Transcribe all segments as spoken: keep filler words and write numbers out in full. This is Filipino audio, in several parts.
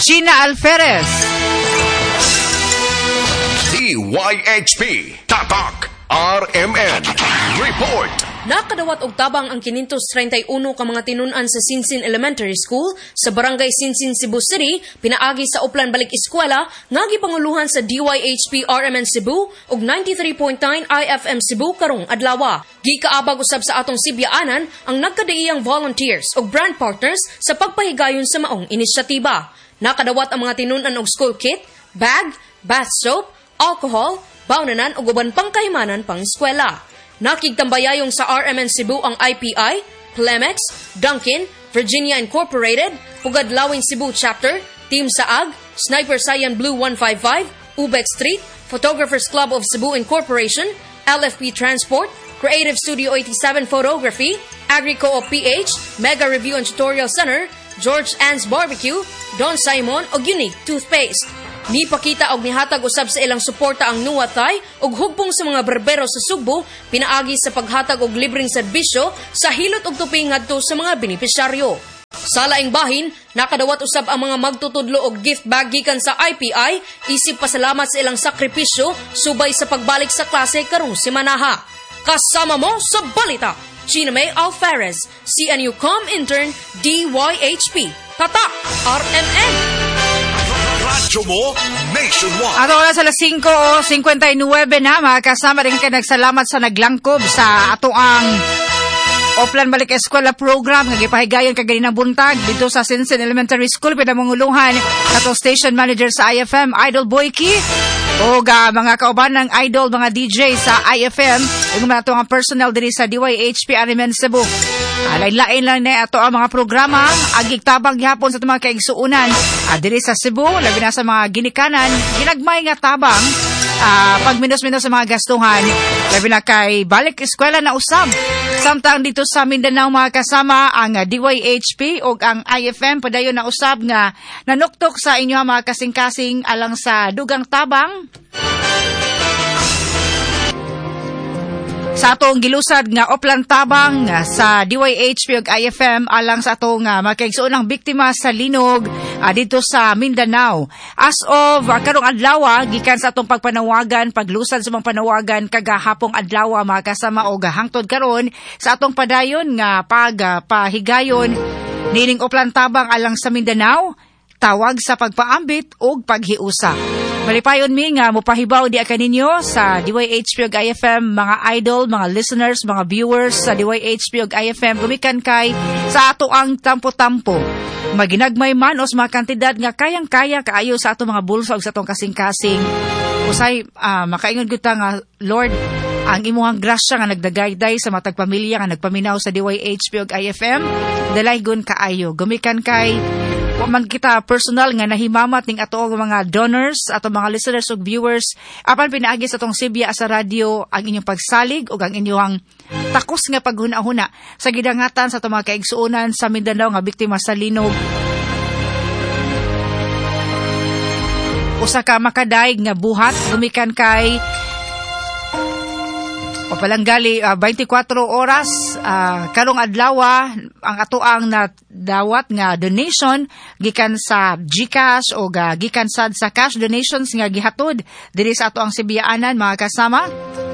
Gina Alferez. D Y H P Tatak R M N Report. Nakadawat og tabang ang five thirty-one ka mga tinunan sa Sinsin Elementary School sa Barangay Sinsin, Cebu City, pinaagi sa Uplan Balik Eskwela, nga gipanguluhan sa D Y H P R M N Cebu ug ninety-three point nine I F M Cebu karong adlaw. Gikaabag usab sa atong sibyaanan ang nagkadaiyang volunteers ug brand partners sa pagpahigayon sa maong inisyatiba. Nakadawat ang mga tinunan og school kit, bag, bath soap, alcohol, bawnanan ug uban pang kahimanan pang eskwela. Nakigtambayayong sa R M N Cebu ang I P I, Plemex, Dunkin, Virginia Incorporated, Pugadlawin Cebu Chapter, Team Saag, Sniper Cyan Blue one fifty-five, Ubex Street, Photographers Club of Cebu Incorporation, L F P Transport, Creative Studio eighty-seven Photography, Agri-Co-op P H, Mega Review and Tutorial Center, George Ann's Barbecue, Don Simon o Unique Toothpaste. Ni pakita og nihatag usab sa ilang suporta ang Nuwatay ug hugpong sa mga berbero sa Sugbo, pinaagi sa paghatag og libreng serbisyo sa hilot ug tuping ngadto sa mga benepisyaryo. Sa laing bahin, nakadawat usab ang mga magtutudlo og gift bag gikan sa I P I, isip pasalamat sa ilang sakripisyo subay sa pagbalik sa klase karong semanaha. Kasama mo sa balita, Gina May Alferez, C N U Com Intern, D Y H P Tatak R M N. Radyo mo nationwide. Ato oras alas singko o fifty-nine na, makasama rin kayo nagsalamat sa naglangkob sa ato ang Uplan Balik Eskwela program nga gipahigayon kaganinang buntag dito sa Sinsin Elementary School, pinamunguluhan ato station manager sa I F M Idol Boyki o uh, mga kauban ng Idol, mga D J sa I F M ug mga ato nga personal diri sa D Y H P R M N Cebu. Lain-lain lang na ato ang mga programa agig tabang gihapon sa mga kaigsuunan uh, diri sa Cebu, labi na sa mga ginikanan, ginagmay nga tabang uh, pag minus-minus sa mga gastuhan, labi na kay Balik Eskwela na usab. Samtang dito sa Mindanao mga kasama ang D Y H P o ang I F M padayon na usab nga nanuktok sa inyo mga kasing-kasing alang sa dugang tabang sa atong gilusad nga Uplan Tabang sa D Y H P ug I F M alang sa atong uh, makaigsuonang biktima sa linog uh, dito sa Mindanao. As of uh, karong adlaw, gikan sa atong pagpanawagan, paglusad sa mga panawagan kagahapong adlaw mga kasama o hangtod karon sa atong padayon nga pagpahigayon uh, nining Uplan Tabang alang sa Mindanao, tawag sa pagpaambit ug paghiusa. Malipayon mi nga mopahibaw di kaninyo sa D Y H P ug I F M, mga idol, mga listeners, mga viewers sa D Y H P ug I F M, gumikan kay sa ato ang tampo-tampo. Maginagmay man os mga kantidad nga kayang-kaya kaayo sa ato mga bulsa ug sa atong kasing-kasing. Usay uh, makaingon gud ta nga Lord, ang imuhang grasya nga nagdagayday sa matag pamilya nga nagpaminaw sa D Y H P ug I F M, dalaygon kaayo. Gumikan kay wa man kita personal nga nahimamat ning ato ang mga donors, ato mga listeners ug viewers, apan pinaagi sa atong Sibya sa radio ang inyong pagsalig ug ang inyong takos nga paghuna-huna sa gidangatan sa ato mga kaigsuonan sa Mindanao nga biktima sa linog. Usa ka makadaig nga buhat gumikan kay o palanggali uh, twenty-four oras uh, karong adlaw ang ato ang nadawat nga donation gikan sa GCash o uh, gikan sad sa cash donations nga gihatod diri sa ato ang Sibyaanan mga kasama.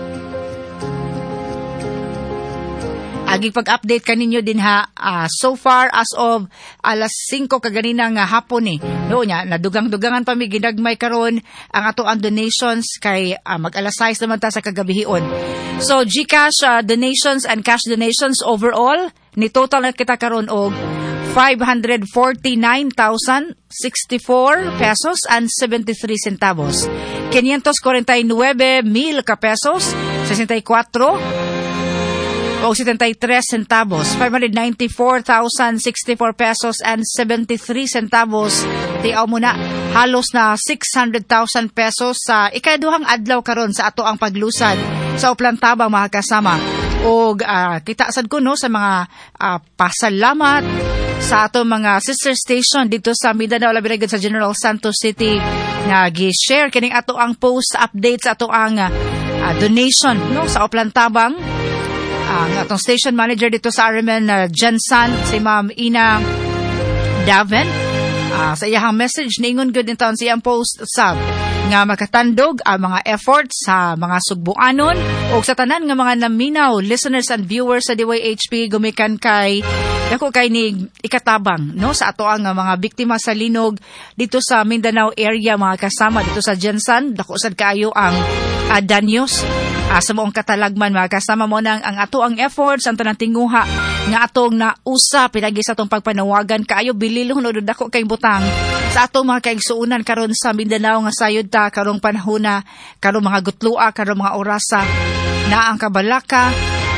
Agig pag-update kaninyo din ha, uh, so far as of alas singko kaganina nga hapon ni. Eh. No nya nadugang-dugangan pa mi ginagmay karon ang ato ang donations kay uh, mag-alas sais naman ta sa kagabihion. So GCash uh, donations and cash donations overall ni total na kita karon og five hundred forty-nine thousand sixty-four pesos and seventy-three centavos. quinientos cuarenta y nueve mil ka pesos, sesenta y cuatro o setenta y tres centavos, five hundred ninety-four thousand sixty-four pesos and seventy-three centavos. Tiaw mo na, halos na six hundred thousand pesos sa ikaduhang adlaw karon sa ato ang paglusad sa Uplan Tabang mga kasama. O uh, kita sad ko no sa mga uh, pasalamat sa ato mga sister station dito sa Mindanao, labi na sa General Santos City nga gi-share kining ato ang post updates sa ato ang uh, donation no sa Uplan Tabang. Ang atong station manager dito sa R M N, uh, Jensan, si Ma'am Ina Daven, Uh, sa iyang message, niingon good in taon siyang post sab nga makatandog ang mga efforts sa mga sugbuanon o sa tanan nga mga naminaw listeners and viewers sa D Y H P gumikan kay dako kay ni ikatabang no sa ato ang mga biktima sa linog dito sa Mindanao area, mga kasama dito sa Jensan. Dako sad kaayo ang uh, danyos uh, sa moong katalagman, mga kasama mo nang ang ato ang efforts ang tanang tinguha nga atong nausa pinagi sa atong pagpanawagan kaayo bililon no dako kay butang sa atong mga kaigsuunan karon sa Mindanao nga sayod ta karong panahona, karong mga gutlua, karong mga orasa na ang kabalaka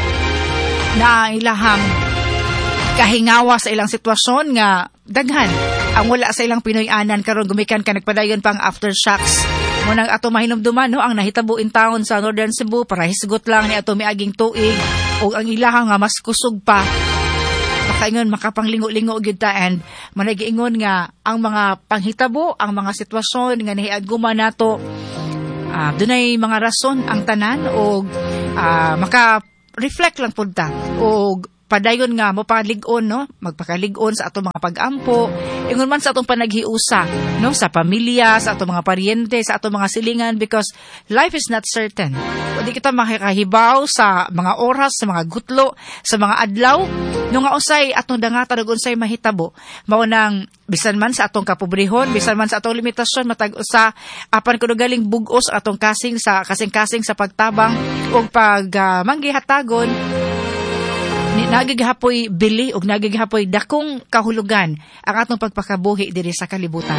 na ang ilahang kahingawa sa ilang sitwasyon nga daghan ang wala sa ilang Pinoy-anan karon gumikan ka nagpadayon pang aftershocks mo nang ato mahinumduman no ang nahitabo in town sa Northern Cebu para hisgot lang ni ato miaging tuig o ang ilahang nga mas kusog pa makaingon makapanglingo-lingo gyud ta and managiingon nga ang mga panghitabo, ang mga sitwasyon nga nahiaguman nato uh, dunay mga rason ang tanan o uh, maka-reflect lang pud ta o padayon nga mo palig-on no magpakalig-on sa atong mga pag-ampo ingon man sa atong panaghiusa no sa pamilya, sa atong mga paryente, sa atong mga silingan because life is not certain. Di kita makakahibaw sa mga oras, sa mga gutlo, sa mga adlaw no nga usay atong dangata ug unsay mahitabo mao nang bisan man sa atong kapobrehon, bisan man sa atong limitasyon matag usa apan kuno galing bug-os atong kasing sa kasing-kasing sa pagtabang ug pag uh, manggihatagon ni nagigahapoy bili ug nagigahapoy dakong kahulugan ang atong pagpakabuhi diri sa kalibutan.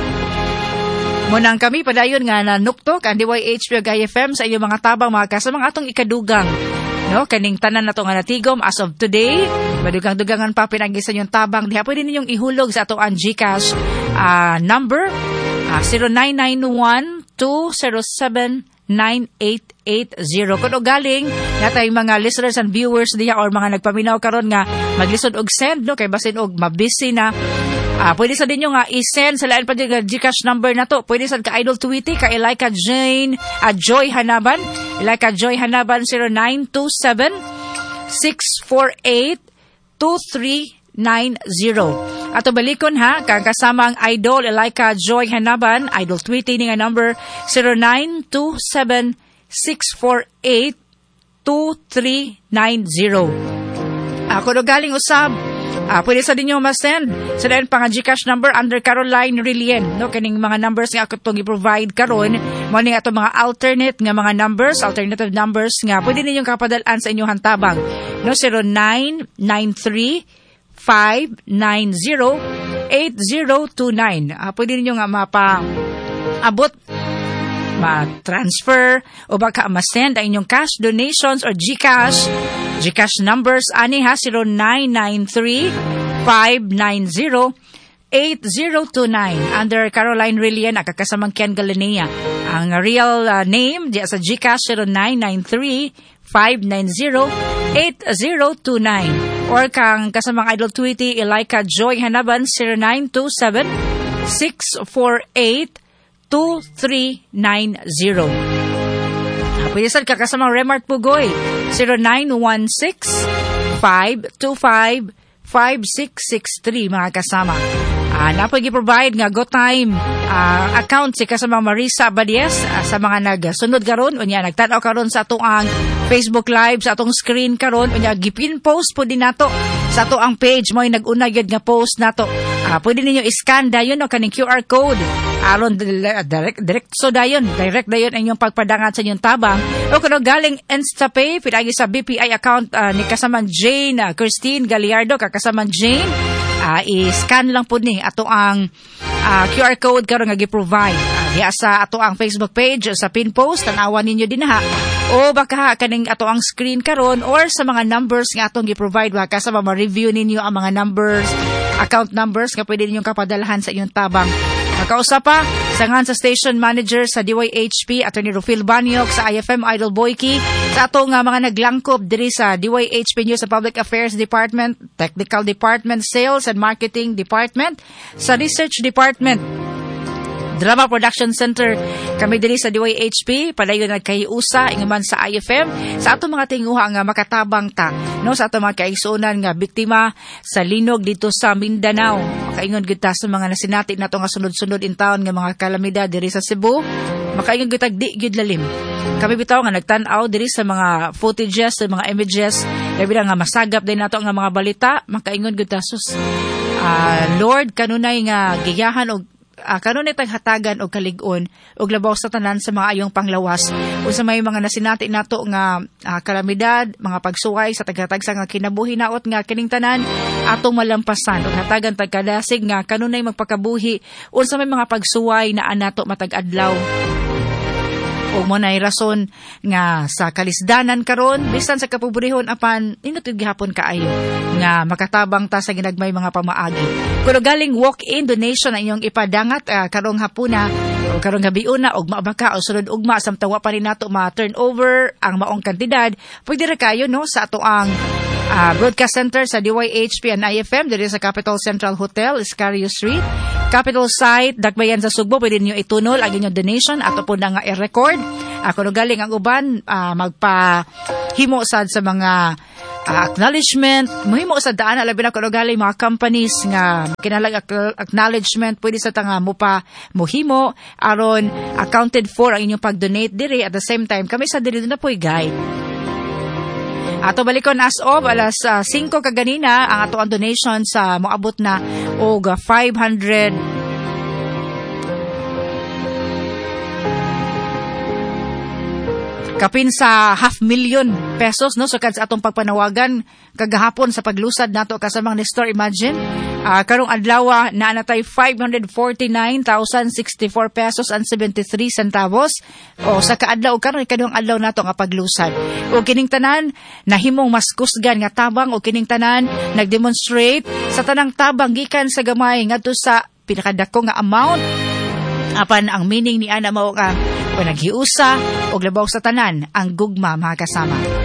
Munang kami padayon nga nanuktok ang D Y H P ug I F M sa inyong mga tabang mga kasama atong ikadugang no kaning tanan nato nga natigom as of today madugang-dugangan pa pinagi sa inyong tabang diha pwede ninyong ihulog sa atong ang GCash uh, number uh, zero nine nine one two zero seven nine eight eight zero. Kung galing natay mga listeners and viewers diya or mga nagpaminaw karon nga maglisod og send no kay basin og mabisi na uh, pwede sa dinyo nga i-send sa lain pa yung GCash number na to. Pwede sa ka Idol Tweety ka Ilaika Jane uh, Joy Hanaban Ilaika Joy Hanaban zero nine two seven six four eight two three nine zero. Ato balikon ha, kang kasama ang Idol Ilaika Joy Hanaban, Idol Tweety ni nga number zero nine two seven six four eight two three nine zero. Ako do galing usab, ah, pwede sa dinyo ma-send sa dahil pang GCash number under Caroline Rilien. No, kaning mga numbers nga ako itong i-provide karon mo ni ato mga alternate nga mga numbers, alternative numbers nga pwede ninyong kapadalan sa inyong hantabang. No, zero nine nine three five nine zero eight zero two nine. Uh, pwede ninyo nga mapa-abot, ma-transfer, o baka ma-send ang inyong cash donations or GCash. GCash numbers, ani ha, zero nine nine three five nine zero eight zero two nine. Under Caroline Rilien, akakasamang Ken Galanea. Ang real uh, name, diya sa GCash, zero nine nine three five nine zero eight zero two nine. Or kang kasamang Idol Tweety, Ilaika Joy Hanaban, zero nine two seven six four eight two three nine zero. Pwede sa kakasamang Remart Pugoy, zero nine one six five two five five six six three, mga kasama. Uh, napag-provide nga Go Time uh, account si kasama Marisa Abadies uh, sa mga nagsunod karon unya nagtanaw karon sa atong ang Facebook Live sa atong screen karon unya gipin post po din nato sa ato ang page mo nag-una gyud nga post nato. Uh, pwede ninyo i-scan dayon no kaning Q R code aron direct direct so dayon direct dayon ang inyong pagpadangat sa inyong tabang o kuno galing InstaPay pinagi sa B P I account uh, ni kasamang Jane uh, Christine Gallardo kakasamang Jane. Uh, i-scan lang po ni ato ang uh, Q R code karon nga gi-provide uh, diya sa ato ang Facebook page sa pin post tanawan ninyo din ha o baka kaning ato ang screen karon or sa mga numbers nga atong gi-provide baka sa ma-review ninyo ang mga numbers account numbers nga pwede ninyong kapadalahan sa inyong tabang. Nakausap pa sa ngan sa station manager sa D Y H P Attorney Rufil Banyok sa I F M Idol Boyki sa ato nga mga naglangkob diri sa D Y H P News sa Public Affairs Department, Technical Department, Sales and Marketing Department, sa Research Department. Drama Production Center. Kami diri sa D Y H P, padayon nagkahiusa ingaman sa I F M sa ato mga tinguha nga makatabang ta no sa ato mga kaigsuonan nga biktima sa linog dito sa Mindanao. Makaingon gid ta sa mga nasinati nato nga sunod-sunod in town nga mga kalamidad diri sa Cebu. Makaingon gid tag di gid lalim. Kami bitaw nga nagtan-aw diri sa mga footages, sa mga images, labi na nga masagap din nato nga mga balita. Makaingon gid ta sus. Uh, Lord, kanunay nga giyahan og uh, kanunay tag hatagan og kalig-on og labaw sa tanan sa mga ayong panglawas. Unsa may mga nasinati nato nga uh, kalamidad, mga pagsuway sa tagatagsa nga kinabuhi naot nga kining tanan atong malampasan ug hatagan tag kadasig nga kanunay magpakabuhi unsa may mga pagsuway na anato matag adlaw. O mo na rason nga sa kalisdanan karon bisan sa kapobrehon apan inutid gihapon kaayo nga makatabang ta sa ginagmay mga pamaagi. Kuno galing walk-in donation ang inyong ipadangat uh, karong hapuna o karong gabiuna og maabaka o sunod ugma samtang wa pa rin nato ma-turnover ang maong kantidad, pwede ra kayo no sa ato ang Uh, broadcast center sa D Y H P and I F M diri sa Capital Central Hotel, Iscario Street. Capital Site, Dakbayan sa Sugbo, pwede niyo itunol ang inyong donation at po na nga i-record. Ako uh, galing ang uban, uh, magpahimo sad sa mga uh, acknowledgement. Muhimo sa daan, alabi na kuno galing mga companies nga kinalag acknowledgement, pwede sa tanga mo pa muhimo, aron accounted for ang inyong pag-donate diri. At the same time, kami sa diri na po'y guide. Ato balikon as of alas uh, singko kaganina ang ato ang donation sa moabot na og five hundred kapin sa half million pesos no so kad sa atong pagpanawagan kagahapon sa paglusad nato kasamang Nestor Imagine uh, karong adlaw na natay five hundred forty-nine thousand sixty-four pesos and seventy-three centavos o sa kaadlaw karon kadung adlaw nato nga paglusad o kining tanan nahimong mas kusgan nga tabang o kining tanan nagdemonstrate sa tanang tabang gikan sa gamay ngadto sa pinakadako nga amount apan ang meaning ni ana mao nga o naghiusa og labaw sa tanan ang gugma mga kasama.